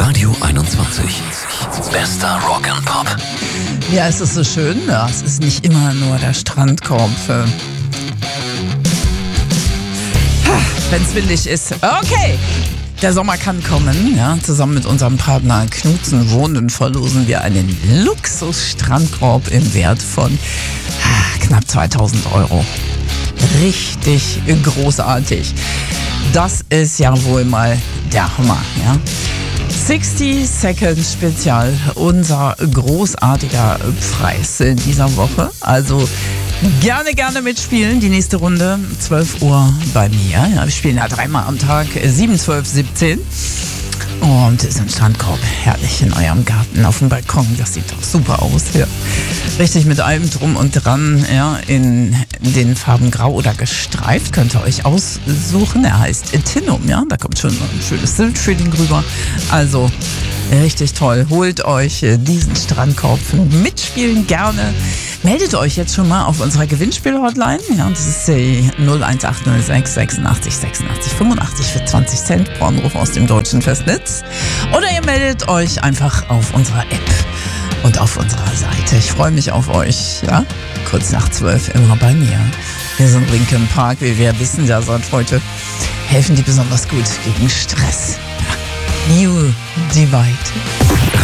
Radio 21. Bester Rock and Pop. Ja, es ist so schön. Ja, es ist nicht immer nur der Strandkorb. Wenn es windig ist. Okay. Der Sommer kann kommen. Ja, zusammen mit unserem Partner Knudsen Wohnen verlosen wir einen Luxus-Strandkorb im Wert von knapp 2.000 €. Richtig großartig. Das ist ja wohl mal der Hammer, ja. 60 Second Spezial, unser großartiger Preis in dieser Woche. Also gerne mitspielen. Die nächste Runde, 12 Uhr bei mir. Ja, wir spielen ja 3-mal am Tag, 7, 12, 17. Und ist ein Strandkorb, herrlich in eurem Garten, auf dem Balkon. Das sieht doch super aus. Ja. Richtig mit allem drum und dran, ja, in den Farben grau oder gestreift, könnt ihr euch aussuchen. Er heißt Tinum, ja, da kommt schon ein schönes Sildfeeling rüber. Also richtig toll. Holt euch diesen Strandkorb, mitspielen gerne. Meldet euch jetzt schon mal auf unserer Gewinnspiel-Hotline. Ja, das ist die 01806 86 86 85 für 20 Cent pro Anruf aus dem deutschen Festnetz. Oder ihr meldet euch einfach auf unserer App und auf unserer Seite. Ich freue mich auf euch. Ja? Kurz nach 12 immer bei mir. Wir sind Linkin Park, wie wir wissen ja seit heute, helfen die besonders gut gegen Stress. Ja. New Divide.